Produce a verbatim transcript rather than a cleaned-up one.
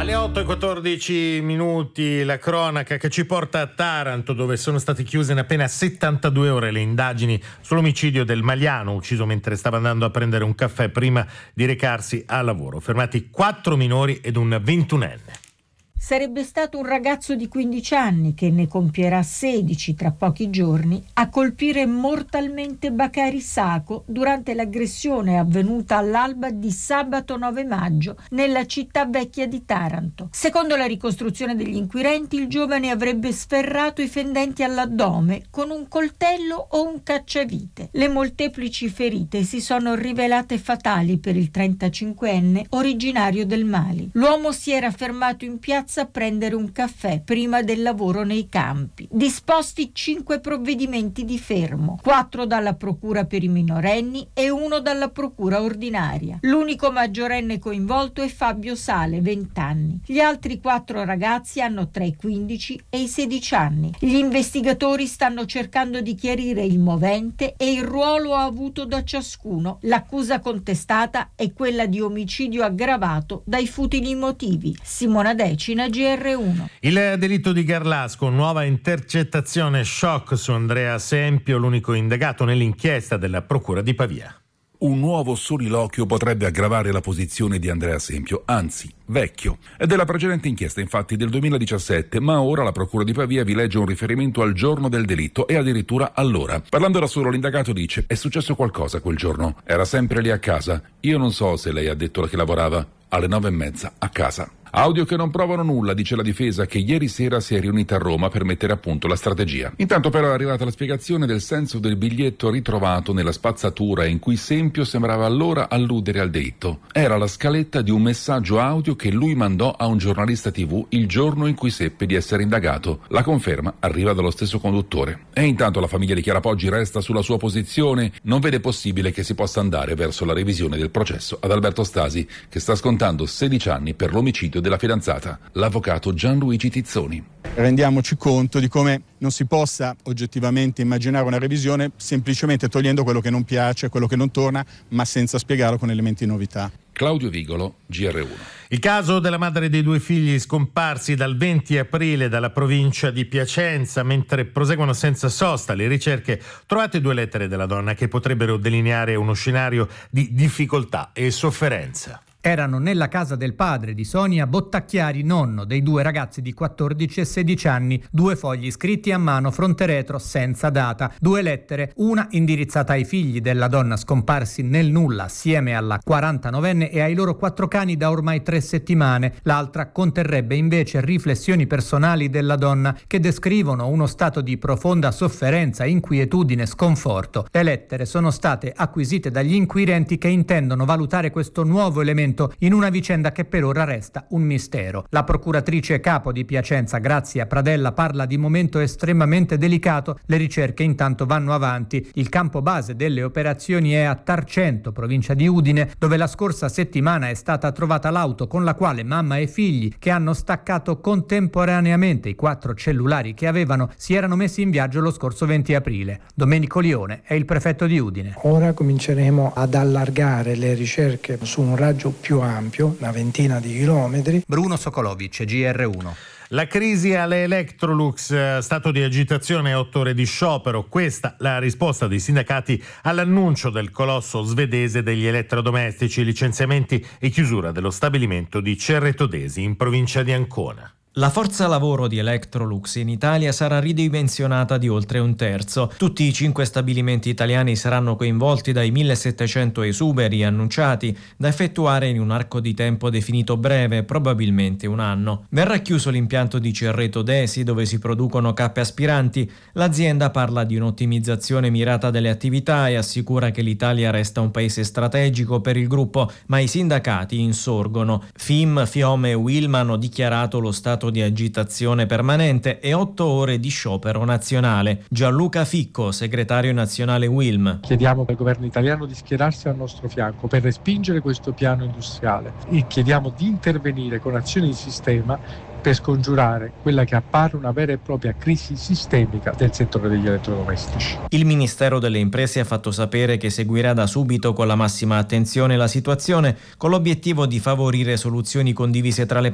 Alle otto e quattordici minuti la cronaca che ci porta a Taranto, dove sono state chiuse in appena settantadue ore le indagini sull'omicidio del Maliano, ucciso mentre stava andando a prendere un caffè prima di recarsi al lavoro. Fermati quattro minori ed un ventunenne. Sarebbe stato un ragazzo di quindici anni, che ne compierà sedici tra pochi giorni, a colpire mortalmente Bakari Sako durante l'aggressione avvenuta all'alba di sabato nove maggio nella città vecchia di Taranto. Secondo la ricostruzione degli inquirenti, il giovane avrebbe sferrato i fendenti all'addome con un coltello o un cacciavite. Le molteplici ferite si sono rivelate fatali per il trentacinquenne originario del Mali. L'uomo si era fermato in piazza a prendere un caffè prima del lavoro nei campi. Disposti cinque provvedimenti di fermo, quattro dalla procura per i minorenni e uno dalla procura ordinaria. L'unico maggiorenne coinvolto è Fabio Sale, venti anni. Gli altri quattro ragazzi hanno tra i quindici e i sedici anni. Gli investigatori stanno cercando di chiarire il movente e il ruolo avuto da ciascuno. L'accusa contestata è quella di omicidio aggravato dai futili motivi. Simona Decina, G R uno. Il delitto di Garlasco, nuova intercettazione shock su Andrea Sempio, l'unico indagato nell'inchiesta della procura di Pavia. Un nuovo soliloquio potrebbe aggravare la posizione di Andrea Sempio, anzi, vecchio. È della precedente inchiesta, infatti, del duemiladiciassette, ma ora la Procura di Pavia vi legge un riferimento al giorno del delitto e addirittura all'ora. Parlando da solo, l'indagato dice: è successo qualcosa quel giorno. Era sempre lì a casa. Io non so se lei ha detto che lavorava alle nove e mezza a casa. Audio che non provano nulla, dice la difesa, che ieri sera si è riunita a Roma per mettere a punto la strategia. Intanto però è arrivata la spiegazione del senso del biglietto ritrovato nella spazzatura in cui Sempio sembrava allora alludere al delitto. Era la scaletta di un messaggio audio che lui mandò a un giornalista tivù il giorno in cui seppe di essere indagato. La conferma arriva dallo stesso conduttore. E intanto la famiglia di Chiara Poggi resta sulla sua posizione, non vede possibile che si possa andare verso la revisione del processo ad Alberto Stasi, che sta scontando sedici anni per l'omicidio della fidanzata, l'avvocato Gianluigi Tizzoni. Rendiamoci conto di come non si possa oggettivamente immaginare una revisione semplicemente togliendo quello che non piace, quello che non torna, ma senza spiegarlo con elementi di novità. Claudio Vigolo, G R uno. Il caso della madre dei due figli scomparsi dal venti aprile dalla provincia di Piacenza. Mentre proseguono senza sosta le ricerche, trovate due lettere della donna che potrebbero delineare uno scenario di difficoltà e sofferenza. Erano nella casa del padre di Sonia Bottacchiari, nonno dei due ragazzi di quattordici e sedici anni, due fogli scritti a mano fronte retro senza data, due lettere, una indirizzata ai figli della donna scomparsi nel nulla assieme alla quarantanovenne e ai loro quattro cani da ormai tre settimane, l'altra conterrebbe invece riflessioni personali della donna che descrivono uno stato di profonda sofferenza, inquietudine, sconforto. Le lettere sono state acquisite dagli inquirenti che intendono valutare questo nuovo elemento in una vicenda che per ora resta un mistero. La procuratrice capo di Piacenza, Grazia Pradella, parla di momento estremamente delicato. Le ricerche intanto vanno avanti. Il campo base delle operazioni è a Tarcento, provincia di Udine, dove la scorsa settimana è stata trovata l'auto con la quale mamma e figli, che hanno staccato contemporaneamente i quattro cellulari che avevano, si erano messi in viaggio lo scorso venti aprile. Domenico Lione è il prefetto di Udine. Ora cominceremo ad allargare le ricerche su un raggio più ampio, una ventina di chilometri. Bruno Sokolovic, G R uno. La crisi alle Electrolux, stato di agitazione e otto ore di sciopero. Questa la risposta dei sindacati all'annuncio del colosso svedese degli elettrodomestici, licenziamenti e chiusura dello stabilimento di Cerretodesi in provincia di Ancona. La forza lavoro di Electrolux in Italia sarà ridimensionata di oltre un terzo. Tutti i cinque stabilimenti italiani saranno coinvolti dai millesettecento esuberi annunciati da effettuare in un arco di tempo definito breve, probabilmente un anno. Verrà chiuso l'impianto di Cerretodesi, dove si producono cappe aspiranti. L'azienda parla di un'ottimizzazione mirata delle attività e assicura che l'Italia resta un paese strategico per il gruppo, ma i sindacati insorgono. F I M, FIOM e UILM hanno dichiarato lo stato di agitazione permanente e otto ore di sciopero nazionale. Gianluca Ficco, segretario nazionale UILM. Chiediamo al governo italiano di schierarsi al nostro fianco per respingere questo piano industriale e chiediamo di intervenire con azioni di sistema per scongiurare quella che appare una vera e propria crisi sistemica del settore degli elettrodomestici. Il Ministero delle Imprese ha fatto sapere che seguirà da subito con la massima attenzione la situazione, con l'obiettivo di favorire soluzioni condivise tra le